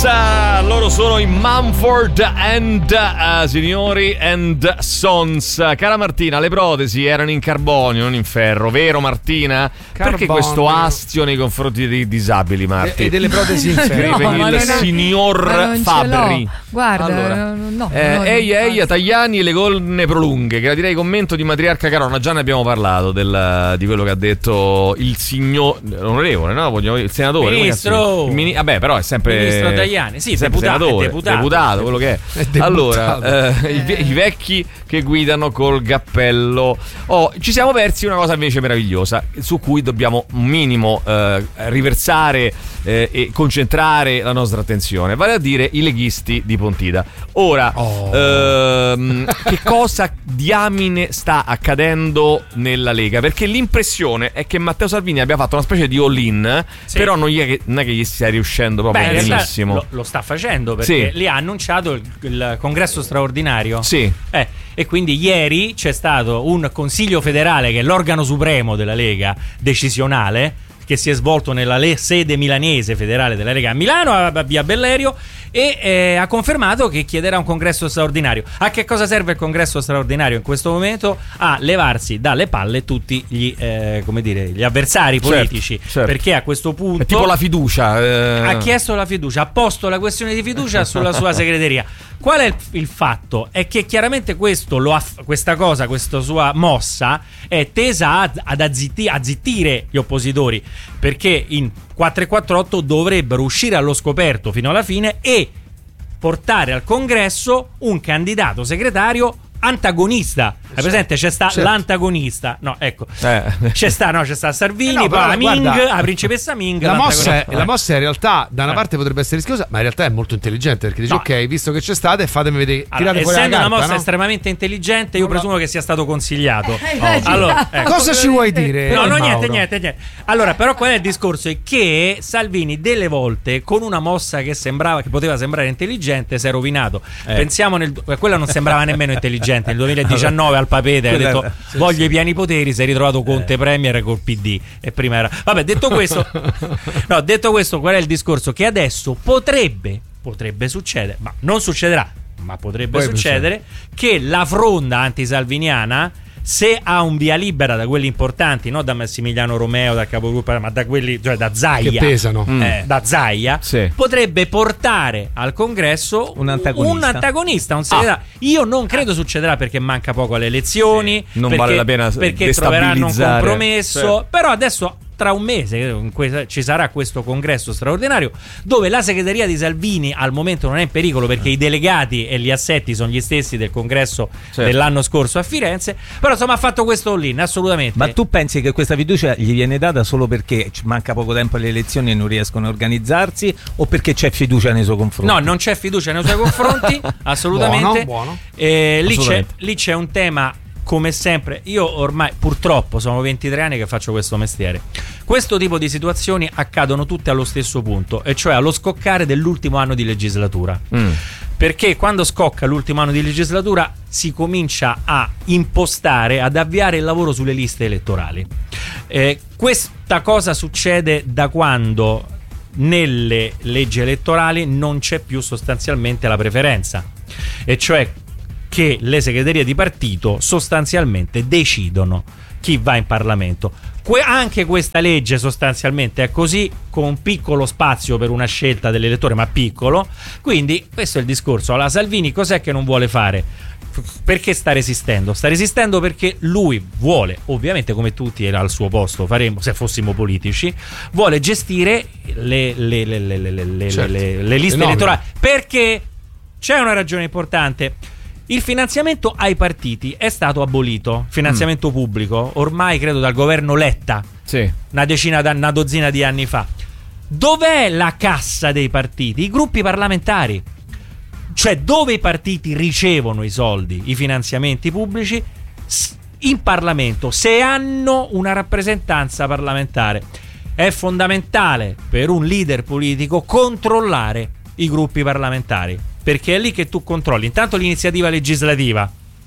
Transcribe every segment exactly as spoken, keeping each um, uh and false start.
Loro sono i Mumford and uh, signori and Sons. Cara Martina, le protesi erano in carbonio, non in ferro, vero Martina? Carbonio. Perché questo astio nei confronti dei disabili, Marti? E delle protesi in ferro. No, il signor Fabri. Guarda, allora, no, eh, no, ehi ehi, tagliani e le gonne prolunghe, che la direi commento di Matriarca Carona. Già ne abbiamo parlato del, di quello che ha detto il signor onorevole, no? Vogliamo, il senatore, ministro. Il mini, vabbè, però è sempre ministro Tajani, sì, sempre deputato, senatore, deputato, deputato, quello che è. è allora, eh, i, i vecchi che guidano col cappello. Oh, ci siamo persi una cosa invece meravigliosa, su cui dobbiamo un minimo eh, riversare eh, e concentrare la nostra attenzione, vale a dire i leghisti di Pontida. Ora, oh. ehm, che cosa diamine sta accadendo nella Lega? Perché l'impressione è che Matteo Salvini abbia fatto una specie di all-in, sì. però non, gli, non è che gli stia riuscendo proprio Beh, benissimo. Lo, lo sta facendo perché sì. lì ha annunciato il, il congresso straordinario. Sì. Eh, e quindi ieri c'è stato un consiglio federale, che è l'organo supremo della Lega, decisionale, che si è svolto nella le- sede milanese federale della Lega a Milano, a via Bellerio, e eh, ha confermato che chiederà un congresso straordinario. A che cosa serve il congresso straordinario in questo momento? A levarsi dalle palle tutti gli, eh, come dire, gli avversari politici, certo, certo. perché a questo punto è tipo la fiducia, eh... ha chiesto la fiducia, ha posto la questione di fiducia sulla sua segreteria. Qual è il, il fatto? È che chiaramente questo lo ha, questa cosa, questa sua mossa è tesa ad, ad azzitti, a zittire gli oppositori, perché in quattrocentoquarantotto dovrebbero uscire allo scoperto fino alla fine e portare al congresso un candidato segretario antagonista. Hai presente? C'è sta certo. l'antagonista. No, ecco. Eh. C'è sta, no, c'è sta Salvini, eh no, poi la Ming, guarda, la principessa Ming. La mossa, è, la mossa in realtà da una eh. parte potrebbe essere rischiosa, ma in realtà è molto intelligente, perché dice no. ok, visto che c'è state, fatemi vedere. Allora, fuori essendo la carta, una mossa no? estremamente intelligente, io no, presumo no. che sia stato consigliato. Eh, oh. Allora, ecco. Cosa ci vuoi dire? No, no, Mauro? niente, niente, niente. Allora, però qual è il discorso? È che Salvini delle volte con una mossa che sembrava, che poteva sembrare intelligente, si è rovinato. Eh. Pensiamo nel, quella non sembrava nemmeno intelligente. Nel duemiladiciannove al Papete ha detto sì, voglio sì. i pieni poteri, si è ritrovato Conte eh. Premier col P D e prima era. Vabbè, detto questo, no, detto questo, qual è il discorso? Che adesso potrebbe, potrebbe succedere, ma non succederà, ma potrebbe Poi succedere che la fronda antisalviniana, se ha un via libera da quelli importanti, non da Massimiliano Romeo, dal capogruppo, ma da quelli, cioè da Zaia, che pesano, eh, da Zaia, sì. potrebbe portare al congresso un antagonista, un, antagonista, un segretario. Ah. Io non credo succederà, perché manca poco alle elezioni, sì. non perché, vale la pena perché troveranno un compromesso. Certo. Però adesso, tra un mese in cui ci sarà questo congresso straordinario, dove la segreteria di Salvini al momento non è in pericolo, perché i delegati e gli assetti sono gli stessi del congresso certo. dell'anno scorso a Firenze. Però insomma ha fatto questo all-in, assolutamente. Ma tu pensi che questa fiducia gli viene data solo perché manca poco tempo alle elezioni e non riescono a organizzarsi, o perché c'è fiducia nei suoi confronti? No, non c'è fiducia nei suoi confronti, assolutamente. Buono, buono. Eh, lì, assolutamente. c'è, lì c'è un tema. Come sempre, io ormai purtroppo sono ventitré anni che faccio questo mestiere. Questo tipo di situazioni accadono tutte allo stesso punto, e cioè allo scoccare dell'ultimo anno di legislatura. Mm. Perché quando scocca l'ultimo anno di legislatura si comincia a impostare, ad avviare il lavoro sulle liste elettorali. Eh, questa cosa succede da quando nelle leggi elettorali non c'è più sostanzialmente la preferenza, e cioè che le segreterie di partito sostanzialmente decidono chi va in Parlamento. Que- anche questa legge sostanzialmente è così, con un piccolo spazio per una scelta dell'elettore, ma piccolo. Quindi questo è il discorso. Allora, Salvini cos'è che non vuole fare? Perché sta resistendo? Sta resistendo perché lui vuole, ovviamente come tutti era al suo posto faremmo se fossimo politici, vuole gestire le, le, le, le, le, le, certo. le, le liste le elettorali. Perché c'è una ragione importante. Il finanziamento ai partiti è stato abolito, finanziamento mm. pubblico, ormai credo dal governo Letta, sì. una decina, una dozzina di anni fa. Dov'è la cassa dei partiti? I gruppi parlamentari. Cioè, dove i partiti ricevono i soldi, i finanziamenti pubblici? In Parlamento, se hanno una rappresentanza parlamentare. È fondamentale per un leader politico controllare i gruppi parlamentari, perché è lì che tu controlli intanto l'iniziativa legislativa,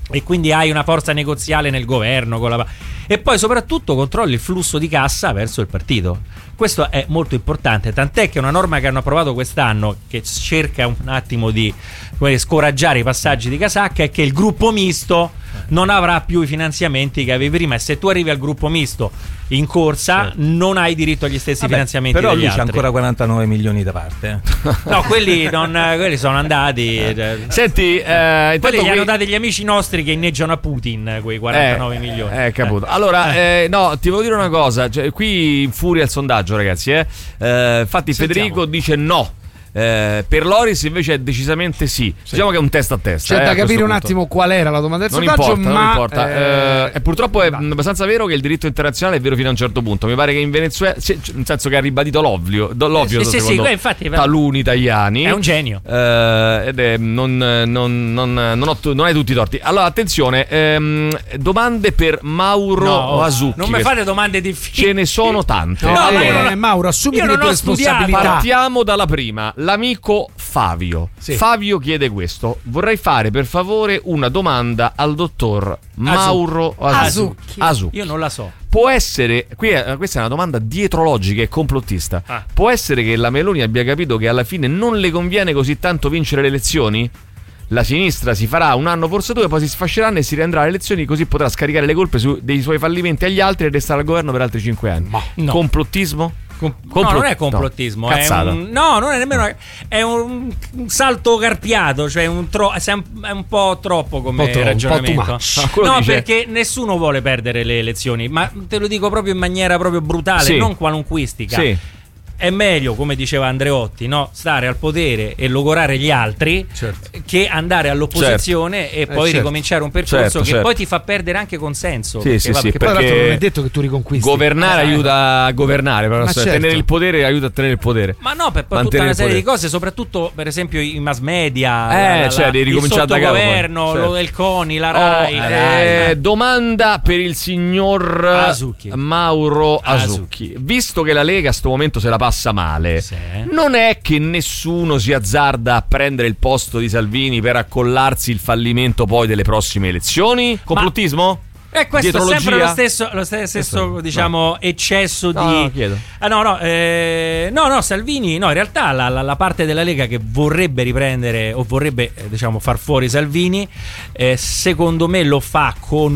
e quindi hai una forza negoziale nel governo con la... e poi soprattutto controlli il flusso di cassa verso il partito. Questo è molto importante, tant'è che una norma che hanno approvato quest'anno, che cerca un attimo di come, scoraggiare i passaggi di casacca, è che il gruppo misto non avrà più i finanziamenti che avevi prima, e se tu arrivi al gruppo misto in corsa, certo, non hai diritto agli stessi Vabbè, finanziamenti però degli lui altri. c'ha ancora quarantanove milioni da parte, eh. No, quelli, non, quelli sono andati. Senti, eh, quelli gli qui... hanno dati gli amici nostri che inneggiano a Putin quei quarantanove eh, milioni. Eh, caputo. Allora, eh, no, ti volevo dire una cosa. Cioè, qui infuria il sondaggio, ragazzi. Eh. Eh, infatti, Sentiamo. Federico dice no. Eh, per Loris invece è decisamente sì. sì. Diciamo che è un testa a testa. C'è eh, da a capire un punto. attimo qual era la domanda del Non sondaggio, importa, ma non importa. eh, Eh, e purtroppo è abbastanza vero che il diritto internazionale è vero fino a un certo punto. Mi pare che in Venezuela, nel senso che ha ribadito l'ovvio, l'ovvio Eh, sì, sì, secondo sì, infatti, taluni italiani. È un genio. Eh, ed è non, non, non, non, ho, non hai tutti i torti. Allora, attenzione, ehm, domande per Mauro No, Asucchi. non mi fate domande difficili. Ce ne sono tante. no, No, allora, ma io non ho- eh, Mauro, assumiti io le non tue ho studiato. responsabilità. Partiamo dalla prima. L'amico Fabio. Sì. Fabio chiede questo: vorrei fare per favore una domanda al dottor Mauro Asucchi. Asucchi. Io non la so. Può essere, qui è, questa è una domanda dietrologica e complottista. Ah. Può essere che la Meloni abbia capito che alla fine non le conviene così tanto vincere le elezioni? La sinistra si farà un anno, forse due, poi si sfasceranno e si riandrà alle elezioni, così potrà scaricare le colpe su, dei suoi fallimenti agli altri e restare al governo per altri cinque anni. Ma no. Complottismo? Com- Complot- no, non è complottismo, no, è cazzata. un, no, non è nemmeno è un, un salto carpiato, cioè un tro- è un, è un po' troppo come Un po' tro- un po' ragionamento. too much. Ah, quello No, dice- perché nessuno vuole perdere le elezioni, ma te lo dico proprio in maniera proprio brutale, Sì. non qualunquistica. Sì. È meglio, come diceva Andreotti, no? Stare al potere e logorare gli altri, Certo. che andare all'opposizione e poi certo. ricominciare un percorso Certo, che certo. poi ti fa perdere anche consenso. Sì, perché, sì, vabbè, sì, Che poi tra perché- l'altro non è detto che tu riconquisti. Governare Eh, aiuta a governare, però Ma certo. tenere il potere aiuta a tenere il potere. Ma no, per poi tutta Mantenere una il serie di potere. cose, soprattutto per esempio i mass media, Eh, la- la- cioè, devi il ricominciare da capo poi. sottogoverno, Certo. lo- il CONI, la Oh, RAI. eh, domanda per il signor Asucchi. Mauro Asucchi. Visto che la Lega a sto momento se la passa male, Sì. non è che nessuno si azzarda a prendere il posto di Salvini per accollarsi il fallimento poi delle prossime elezioni? Complottismo? E questo è Dietrologia? sempre lo stesso, lo ste- stesso Questo- diciamo, eccesso No, di. no, chiedo. Ah, no, no, eh, no, no, Salvini, no, in realtà la, la- la parte della Lega che vorrebbe riprendere o vorrebbe eh, diciamo far fuori Salvini, eh, secondo me lo fa con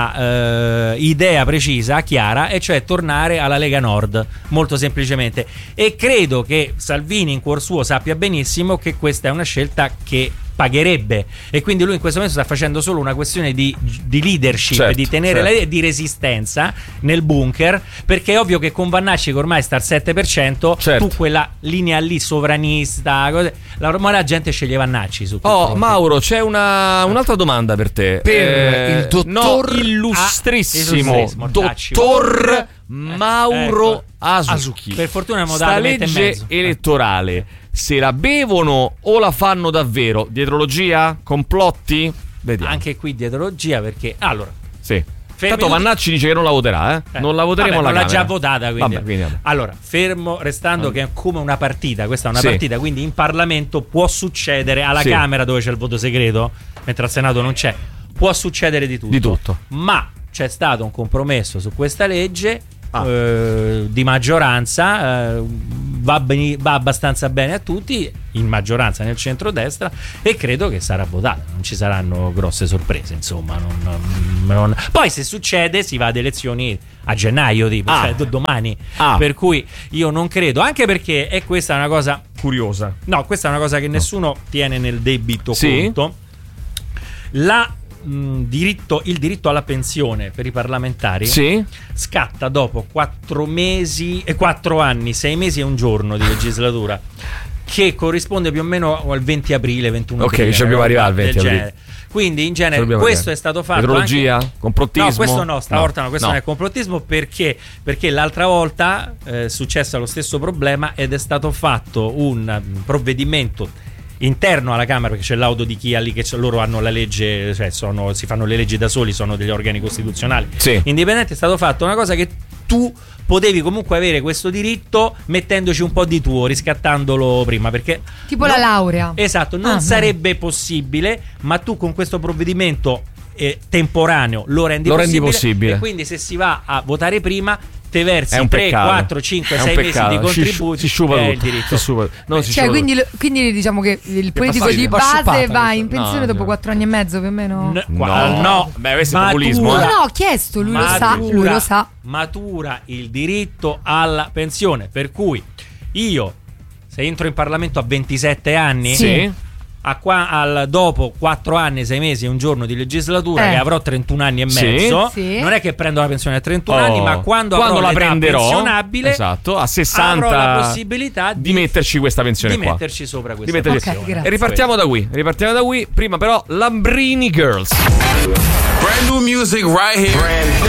una eh, idea precisa, chiara, e cioè tornare alla Lega Nord, molto semplicemente. E credo che Salvini in cuor suo sappia benissimo che questa è una scelta che pagherebbe, e quindi lui in questo momento sta facendo solo una questione di, di leadership, Certo, di tenere certo. la idea, di resistenza nel bunker, perché è ovvio che con Vannacci che ormai sta al sette per cento, Certo. tu quella linea lì sovranista, cose, la, ormai la gente sceglie Vannacci su quel Oh, fronte. Mauro, c'è una, un'altra domanda per te. Per il dottor- no, illustrissimo Ah, illustrissimo, Tacci. dottor Mauro ecco. Asucchi. Per fortuna è Sta modalmente e legge mezzo. elettorale se la bevono o la fanno davvero? Dietrologia? Complotti? Vediamo. Anche qui dietrologia, perché allora Sì. fermi Tanto tutti- Vannacci dice che non la voterà, eh? Eh, Non la voteremo vabbè, alla non l'ha Camera. già votata, quindi. Vabbè, quindi vabbè. Allora, fermo restando che è come una partita, questa è una Sì. partita, quindi in Parlamento può succedere, alla Sì. Camera dove c'è il voto segreto, mentre al Senato non c'è, può succedere di tutto. Di tutto. Ma c'è stato un compromesso su questa legge Ah. eh, di maggioranza, eh, va, beni- va abbastanza bene a tutti, in maggioranza nel centrodestra, e credo che sarà votata, non ci saranno grosse sorprese, insomma. non- non- non- Poi se succede si va ad elezioni a gennaio, tipo, Ah. cioè do- domani, Ah. per cui io non credo, anche perché è questa una cosa Curiosa. no, questa è una cosa che nessuno tiene nel debito Sì? conto. La mh, diritto, il diritto alla pensione per i parlamentari Sì? scatta dopo quattro mesi e quattro anni, sei mesi e un giorno di legislatura, che corrisponde più o meno al venti aprile, ventuno Ok, aprile. ci dobbiamo una roba arrivare al venti del aprile. genere. Quindi in Ci genere dobbiamo questo arrivare. è stato fatto Dietrologia? anche- Complottismo? No, questo no, stavolta no, questo no. non è complottismo, perché perché l'altra volta eh, è successo lo stesso problema ed è stato fatto un mm, provvedimento interno alla Camera, perché c'è l'auto di chi ha lì, che c'è- loro hanno la legge, cioè sono, si fanno le leggi da soli, sono degli organi costituzionali Sì. indipendenti. È stato fatto una cosa che tu potevi comunque avere questo diritto mettendoci un po' di tuo, riscattandolo prima, perché Tipo no- la laurea. esatto, non Ah, sarebbe possibile, ma tu con questo provvedimento eh, temporaneo lo rendi, Lo possibile, rendi possibile. e quindi se si va a votare prima te versi È un tre, peccato. quattro, cinque, È un sei mesi peccato. di Si contributi. si sciupa è tutto. il diritto. Si sciupa- no, si Cioè, sciupa quindi, quindi diciamo che il politico facile. di Un po' base sciupata va questa. in pensione No, dopo no. quattro anni e mezzo più o meno? N- No. qua- no. Beh, questo è Matura- populismo, No, eh. no, ho chiesto, lui lo sa, lui lo sa. Matura il diritto alla pensione, per cui io se entro in Parlamento a ventisette anni, Sì. a qua, al, dopo quattro anni, sei mesi e un giorno di legislatura, Eh. che avrò trentuno anni e Sì. mezzo, Sì. non è che prendo la pensione a trentuno Oh. anni, ma quando, Quando avrò la l'età prenderò, pensionabile, esatto, a sessanta avrò la possibilità di di, metterci questa pensione di qua. metterci sopra Di questa metterci- Ok, pensione. grazie. E ripartiamo da qui, ripartiamo da qui. Prima però Lambrini Girls. Brand new music right here.